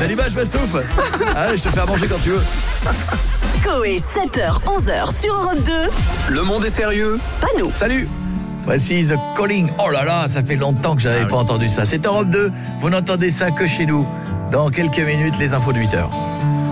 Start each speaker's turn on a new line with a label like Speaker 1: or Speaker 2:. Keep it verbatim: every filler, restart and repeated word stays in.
Speaker 1: l'image me souffle. Allez, je te fais à manger quand tu veux.
Speaker 2: Coé, sept heures, onze heures sur Europe deux.
Speaker 3: Le monde est sérieux?
Speaker 2: Pas nous.
Speaker 1: Salut. Voici The Calling. Oh là là, ça fait longtemps que j'avais ah, pas oui. entendu ça. C'est Europe deux. Vous n'entendez ça que chez nous. Dans quelques minutes, les infos de huit heures.